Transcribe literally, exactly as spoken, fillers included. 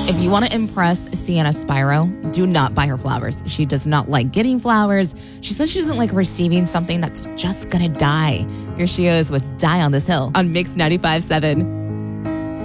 If you want to impress Sienna Spiro, do not buy her flowers. She does not like getting flowers. She says she doesn't like receiving something that's just gonna die. Here she is with Die on This Hill on Mix ninety-five point seven.